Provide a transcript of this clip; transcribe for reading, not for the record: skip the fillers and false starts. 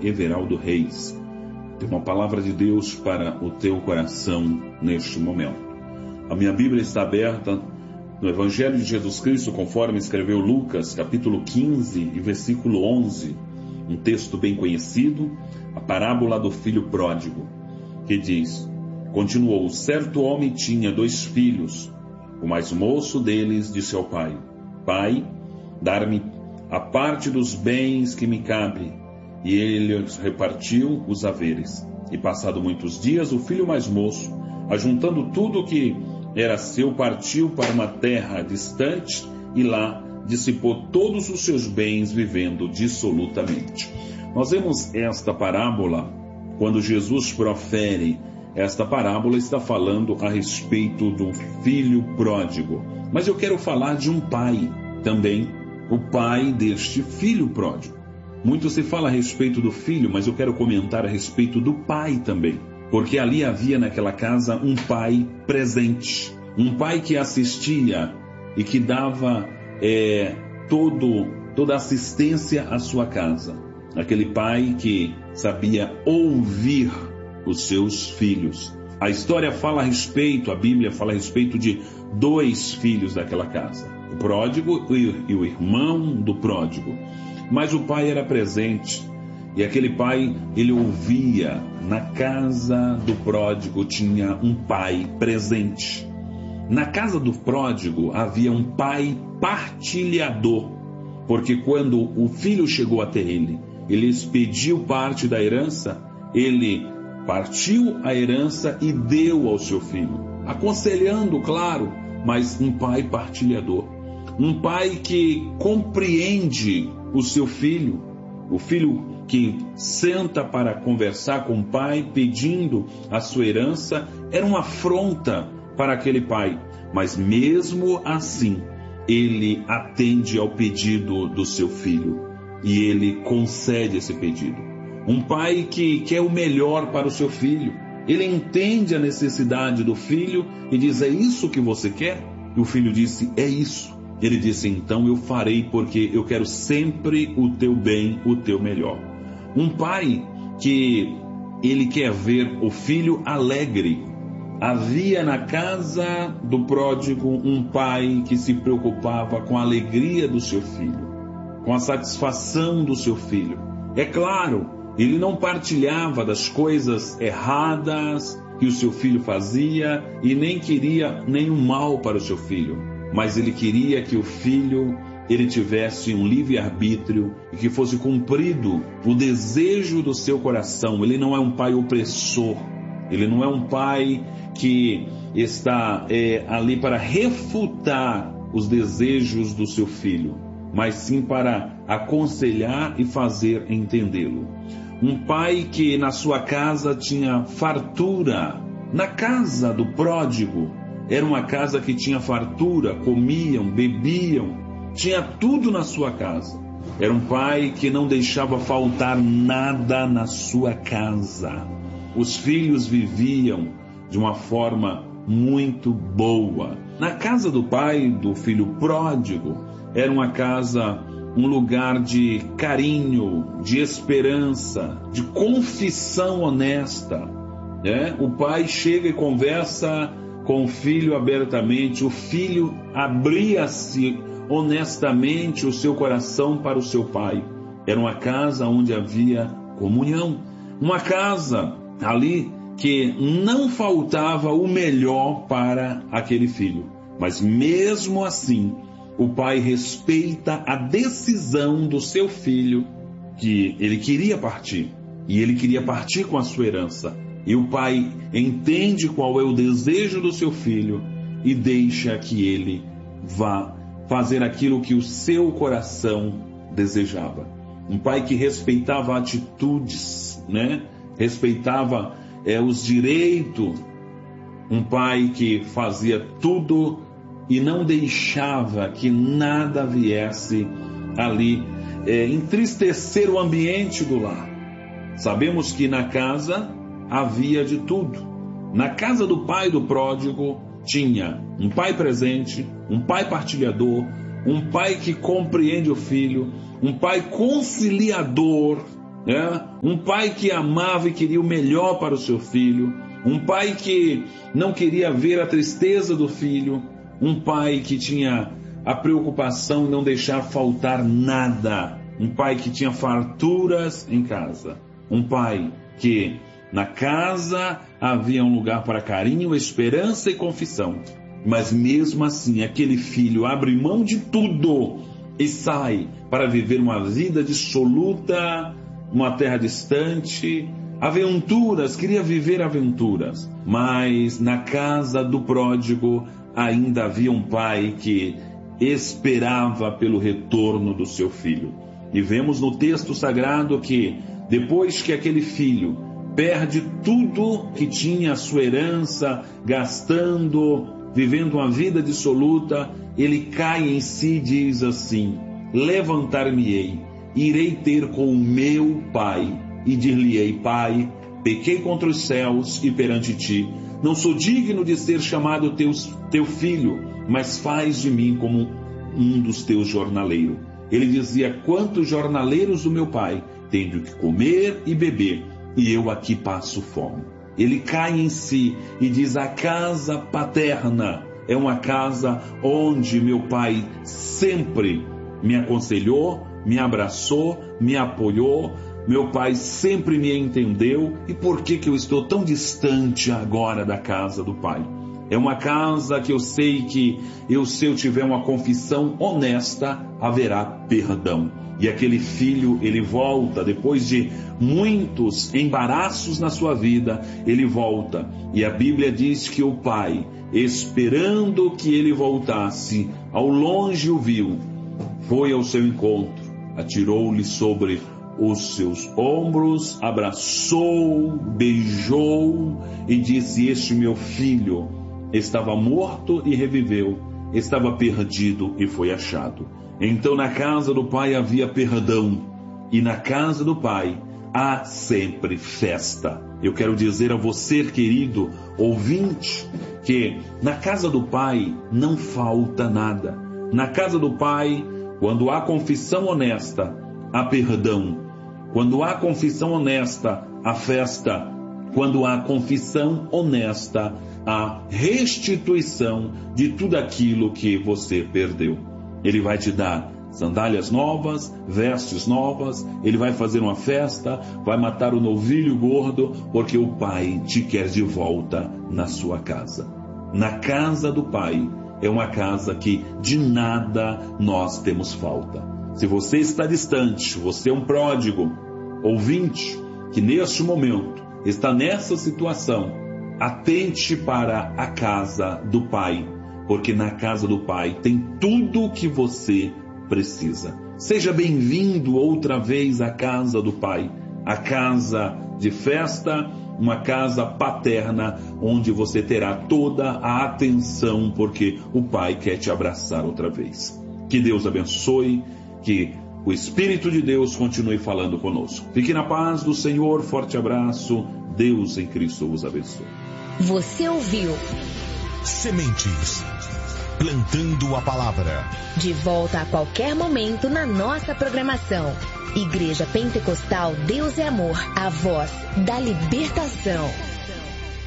Everaldo Reis. Tem uma palavra de Deus para o teu coração neste momento. A minha Bíblia está aberta no Evangelho de Jesus Cristo, conforme escreveu Lucas, capítulo 15 e versículo 11, um texto bem conhecido, a parábola do filho pródigo, que diz: continuou, certo homem tinha 2 filhos. O mais moço deles disse ao pai: Pai, dar-me a parte dos bens que me cabe. E ele repartiu os haveres. E passado muitos dias, o filho mais moço, ajuntando tudo o que era seu, partiu para uma terra distante e lá dissipou todos os seus bens, vivendo dissolutamente. Nós vemos esta parábola, quando Jesus profere esta parábola, está falando a respeito do filho pródigo. Mas eu quero falar de um pai também, o pai deste filho pródigo. Muito se fala a respeito do filho, mas eu quero comentar a respeito do pai também. Porque ali havia naquela casa um pai presente. Um pai que assistia e que dava toda assistência à sua casa. Aquele pai que sabia ouvir os seus filhos. A história fala a respeito, a Bíblia fala a respeito de 2 filhos daquela casa. O pródigo e o irmão do pródigo. Mas o pai era presente, e aquele pai, ele ouvia. Na casa do pródigo tinha um pai presente. Na casa do pródigo havia um pai partilhador, porque quando o filho chegou até ele, ele expediu parte da herança, ele partiu a herança e deu ao seu filho, aconselhando, claro, mas um pai partilhador. Um pai que compreende o seu filho, o filho que senta para conversar com o pai pedindo a sua herança, era uma afronta para aquele pai, mas mesmo assim ele atende ao pedido do seu filho e ele concede esse pedido. Um pai que quer o melhor para o seu filho, ele entende a necessidade do filho e diz: é isso que você quer? E o filho disse: é isso. Ele disse: então eu farei, porque eu quero sempre o teu bem, o teu melhor. Um pai que ele quer ver o filho alegre. Havia na casa do pródigo um pai que se preocupava com a alegria do seu filho, com a satisfação do seu filho. É claro, ele não partilhava das coisas erradas que o seu filho fazia e nem queria nenhum mal para o seu filho. Mas ele queria que o filho ele tivesse um livre-arbítrio e que fosse cumprido o desejo do seu coração. Ele não é um pai opressor, ele não é um pai que está ali para refutar os desejos do seu filho, mas sim para aconselhar e fazer entendê-lo. Um pai que na sua casa tinha fartura. Na casa do pródigo, era uma casa que tinha fartura, comiam, bebiam, tinha tudo na sua casa. Era um pai que não deixava faltar nada na sua casa. Os filhos viviam de uma forma muito boa. Na casa do pai do filho pródigo, era uma casa, um lugar de carinho, de esperança, de confissão honesta. O pai chega e conversa com o filho abertamente, o filho abria-se honestamente o seu coração para o seu pai. Era uma casa onde havia comunhão, uma casa ali que não faltava o melhor para aquele filho. Mas mesmo assim, o pai respeita a decisão do seu filho, que ele queria partir, e ele queria partir com a sua herança. E o pai entende qual é o desejo do seu filho e deixa que ele vá fazer aquilo que o seu coração desejava. Um pai que respeitava atitudes, respeitava os direitos. Um pai que fazia tudo e não deixava que nada viesse ali entristecer o ambiente do lar. Sabemos que na casa havia de tudo. Na casa do pai do pródigo tinha um pai presente, um pai partilhador, um pai que compreende o filho, um pai conciliador, Um pai que amava e queria o melhor para o seu filho, um pai que não queria ver a tristeza do filho, um pai que tinha a preocupação em não deixar faltar nada, um pai que tinha farturas em casa, um pai que na casa havia um lugar para carinho, esperança e confissão. Mas mesmo assim, aquele filho abre mão de tudo e sai para viver uma vida dissoluta, uma terra distante, aventuras, queria viver aventuras. Mas na casa do pródigo ainda havia um pai que esperava pelo retorno do seu filho. E vemos no texto sagrado que depois que aquele filho perde tudo que tinha, a sua herança, gastando, vivendo uma vida dissoluta, ele cai em si e diz assim: levantar-me-ei, irei ter com o meu pai, e dir-lhe-ei: Pai, pequei contra os céus e perante ti, não sou digno de ser chamado teu filho, mas faz de mim como um dos teus jornaleiros. Ele dizia: quantos jornaleiros do meu pai têm de comer e beber, e eu aqui passo fome. Ele cai em si e diz: a casa paterna é uma casa onde meu pai sempre me aconselhou, me abraçou, me apoiou, meu pai sempre me entendeu. E por que eu estou tão distante agora da casa do pai? É uma casa que eu sei que se eu tiver uma confissão honesta, haverá perdão. E aquele filho, ele volta, depois de muitos embaraços na sua vida, ele volta. E a Bíblia diz que o pai, esperando que ele voltasse, ao longe o viu, foi ao seu encontro, atirou-lhe sobre os seus ombros, abraçou, beijou e disse: este meu filho estava morto e reviveu, estava perdido e foi achado. Então na casa do pai havia perdão, e na casa do pai há sempre festa. Eu quero dizer a você, querido ouvinte, que na casa do pai não falta nada. Na casa do pai, quando há confissão honesta, há perdão. Quando há confissão honesta, há festa. Quando há confissão honesta, há restituição de tudo aquilo que você perdeu. Ele vai te dar sandálias novas, vestes novas, ele vai fazer uma festa, vai matar o novilho gordo, porque o pai te quer de volta na sua casa. Na casa do pai é uma casa que de nada nós temos falta. Se você está distante, você é um pródigo, ouvinte, que neste momento está nessa situação, atente para a casa do pai, porque na casa do pai tem tudo o que você precisa. Seja bem-vindo outra vez à casa do pai, a casa de festa, uma casa paterna, onde você terá toda a atenção, porque o pai quer te abraçar outra vez. Que Deus abençoe, que o Espírito de Deus continue falando conosco. Fique na paz do Senhor, forte abraço, Deus em Cristo vos abençoe. Você ouviu Sementes, plantando a palavra. De volta a qualquer momento na nossa programação. Igreja Pentecostal Deus é Amor, a voz da libertação.